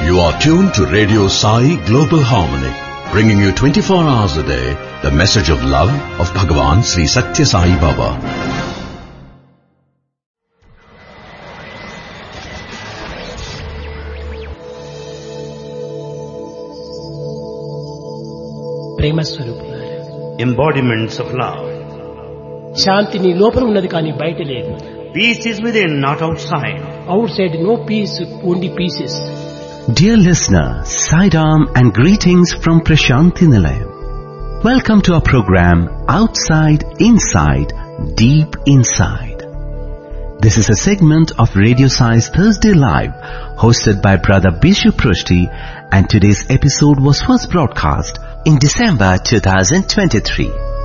You are tuned to Radio Sai Global Harmony, bringing you 24 hours a day the message of love of Bhagavan Sri Satya Sai Baba. ప్రేమ స్వరూపులారా, embodiments of love. శాంతి నీ లోపల ఉన్నది కానీ బయట లేదు. Peace is within, not outside. Out side no piece, only pieces. Dear listener, Saidam and greetings from Prashanthi Nilayam. Welcome to our program Outside, Inside, Deep Inside. This is a segment of Radio Sai's Thursday Live, hosted by Brother Bishu Prushti, and today's episode was first broadcast in December 2023.